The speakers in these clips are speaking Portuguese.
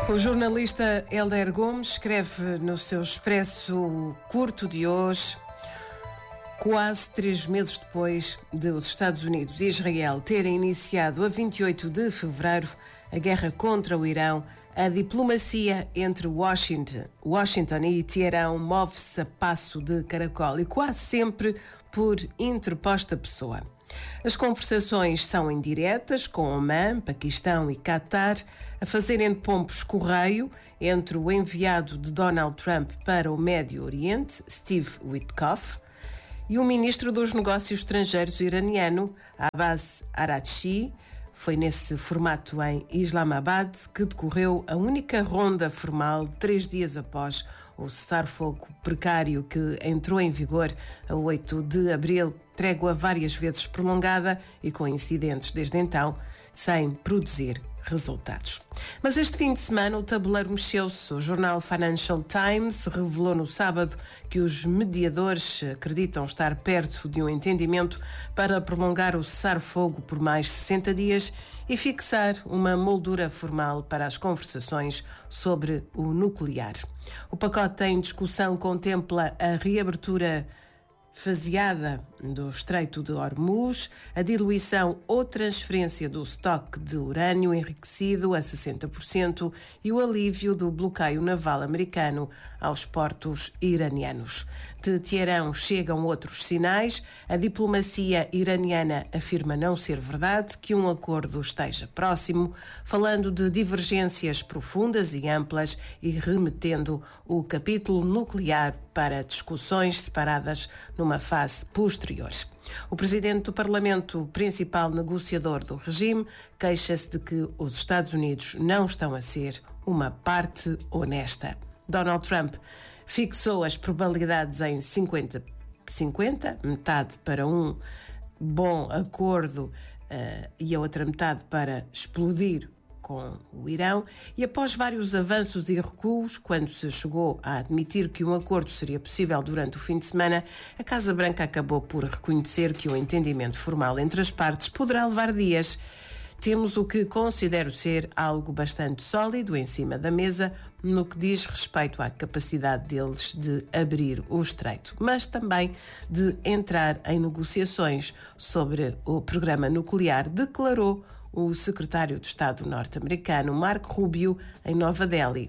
O jornalista Hélder Gomes escreve no seu expresso curto de hoje, quase 3 meses depois de os Estados Unidos e Israel terem iniciado a 28 de fevereiro a guerra contra o Irão, a diplomacia entre Washington e Teherão move-se a passo de caracol e quase sempre por interposta pessoa. As conversações são indiretas, com Omã, Paquistão e Catar a fazerem de pompos correio entre o enviado de Donald Trump para o Médio Oriente, Steve Witkoff, e o ministro dos Negócios Estrangeiros iraniano, Abbas Araghchi. Foi nesse formato em Islamabad que decorreu a única ronda formal 3 dias após o cessar-fogo precário que entrou em vigor a 8 de abril, trégua várias vezes prolongada e com incidentes desde então, sem produzir resultados. Mas este fim de semana o tabuleiro mexeu-se. O jornal Financial Times revelou no sábado que os mediadores acreditam estar perto de um entendimento para prolongar o cessar-fogo por mais 60 dias e fixar uma moldura formal para as conversações sobre o nuclear. O pacote em discussão contempla a reabertura faseada do Estreito de Hormuz, a diluição ou transferência do estoque de urânio enriquecido a 60% e o alívio do bloqueio naval americano aos portos iranianos. De Teherão chegam outros sinais. A diplomacia iraniana afirma não ser verdade que um acordo esteja próximo, falando de divergências profundas e amplas e remetendo o capítulo nuclear para discussões separadas numa fase posterior. O presidente do Parlamento, principal negociador do regime, queixa-se de que os Estados Unidos não estão a ser uma parte honesta. Donald Trump fixou as probabilidades em 50-50, metade para um bom acordo e a outra metade para explodir com o Irão, e após vários avanços e recuos, quando se chegou a admitir que um acordo seria possível durante o fim de semana, a Casa Branca acabou por reconhecer que o entendimento formal entre as partes poderá levar dias. Temos o que considero ser algo bastante sólido em cima da mesa no que diz respeito à capacidade deles de abrir o estreito, mas também de entrar em negociações sobre o programa nuclear, declarou o secretário de Estado norte-americano Marco Rubio em Nova Delhi.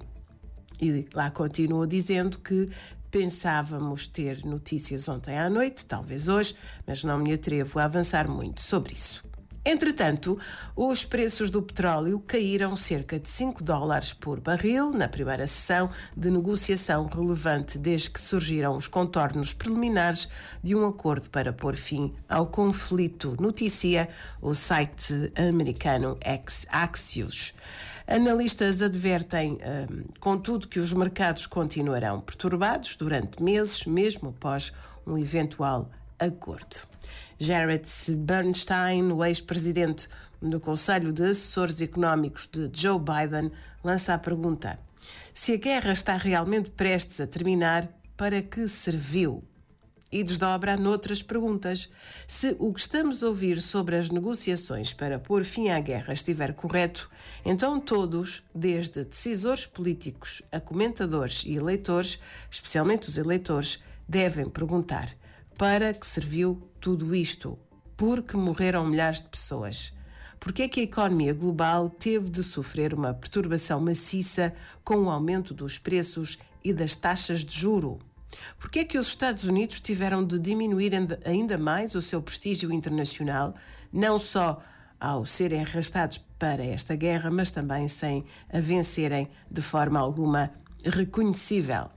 E lá continuou dizendo que pensávamos ter notícias ontem à noite, talvez hoje, mas não me atrevo a avançar muito sobre isso. Entretanto, os preços do petróleo caíram cerca de $5 por barril na primeira sessão de negociação relevante desde que surgiram os contornos preliminares de um acordo para pôr fim ao conflito, noticia o site americano Axios. Analistas advertem, contudo, que os mercados continuarão perturbados durante meses, mesmo após um eventual acordo. Jared Bernstein, o ex-presidente do Conselho de Assessores Económicos de Joe Biden, lança a pergunta: se a guerra está realmente prestes a terminar, para que serviu? E desdobra noutras perguntas: se o que estamos a ouvir sobre as negociações para pôr fim à guerra estiver correto, então todos, desde decisores políticos a comentadores e eleitores, especialmente os eleitores, devem perguntar: para que serviu tudo isto? Por que morreram milhares de pessoas? Por que é que a economia global teve de sofrer uma perturbação maciça com o aumento dos preços e das taxas de juro? Por que é que os Estados Unidos tiveram de diminuir ainda mais o seu prestígio internacional, não só ao serem arrastados para esta guerra, mas também sem a vencerem de forma alguma reconhecível?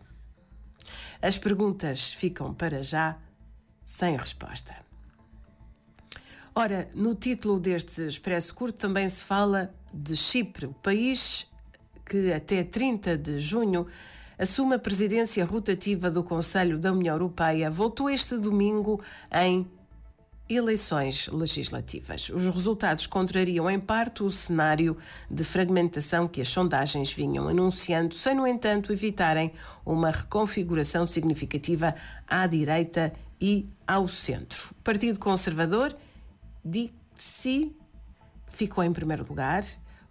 As perguntas ficam para já sem resposta. Ora, no título deste expresso curto também se fala de Chipre, o país que até 30 de junho assume a presidência rotativa do Conselho da União Europeia, voltou este domingo em eleições legislativas. Os resultados contrariam em parte o cenário de fragmentação que as sondagens vinham anunciando, sem, no entanto, evitarem uma reconfiguração significativa à direita e ao centro. O Partido Conservador, diz-se, ficou em primeiro lugar,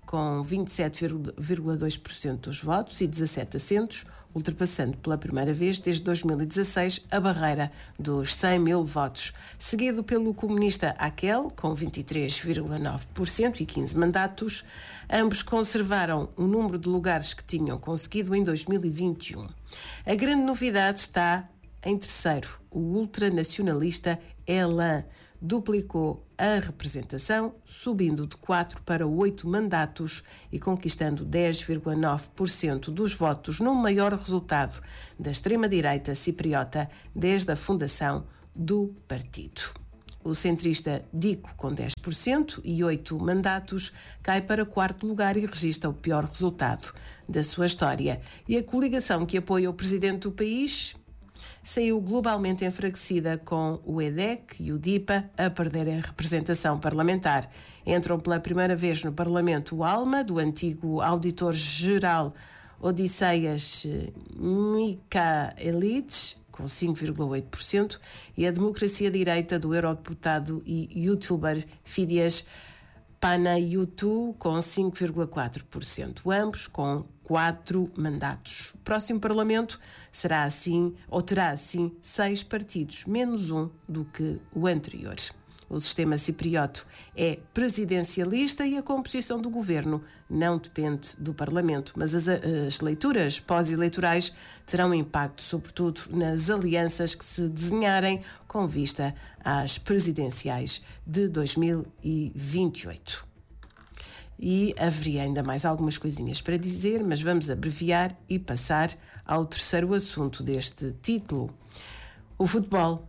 com 27,2% dos votos e 17 assentos, ultrapassando pela primeira vez desde 2016 a barreira dos 100 mil votos, seguido pelo comunista Akel, com 23,9% e 15 mandatos. Ambos conservaram o número de lugares que tinham conseguido em 2021. A grande novidade está em terceiro. O ultranacionalista Elan duplicou a representação, subindo de 4 para 8 mandatos e conquistando 10,9% dos votos, no maior resultado da extrema-direita cipriota desde a fundação do partido. O centrista Dico, com 10% e 8 mandatos, cai para quarto lugar e registra o pior resultado da sua história. E a coligação que apoia o presidente do país saiu globalmente enfraquecida, com o EDEC e o DIPA a perderem representação parlamentar. Entram pela primeira vez no Parlamento o ALMA, do antigo auditor-geral Odisseias Michaelides, com 5,8%, e a democracia direita do eurodeputado e youtuber Fidias Panayiotou, com 5,4%, ambos com 4 mandatos. O próximo Parlamento terá assim 6 partidos, menos um do que o anterior. O sistema cipriote é presidencialista e a composição do governo não depende do Parlamento, mas as leituras pós-eleitorais terão impacto, sobretudo, nas alianças que se desenharem com vista às presidenciais de 2028. E haveria ainda mais algumas coisinhas para dizer, mas vamos abreviar e passar ao terceiro assunto deste título. O futebol.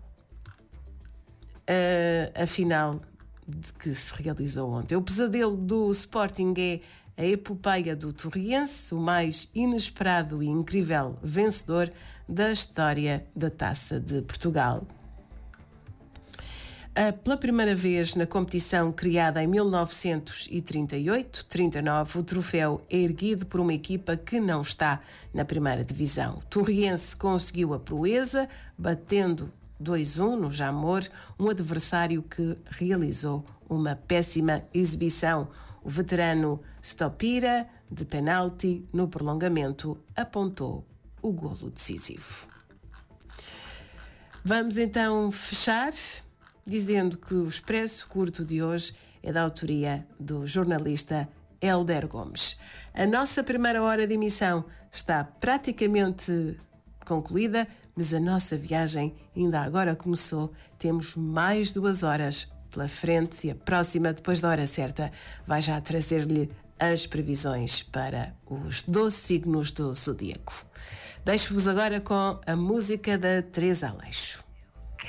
A final de que se realizou ontem. O pesadelo do Sporting é a epopeia do Torriense, o mais inesperado e incrível vencedor da história da Taça de Portugal. Pela primeira vez na competição criada em 1938-39, o troféu é erguido por uma equipa que não está na primeira divisão. O Torriense conseguiu a proeza, batendo 2-1 no Jamor, um adversário que realizou uma péssima exibição. O veterano Stopira, de penalti no prolongamento, apontou o golo decisivo. Vamos então fechar dizendo que o Expresso Curto de hoje é da autoria do jornalista Hélder Gomes. A nossa primeira hora de emissão está praticamente concluída, mas a nossa viagem ainda agora começou. Temos mais 2 horas pela frente e a próxima, depois da hora certa, vai já trazer-lhe as previsões para os 12 signos do zodíaco. Deixo-vos agora com a música da Teresa Aleixo.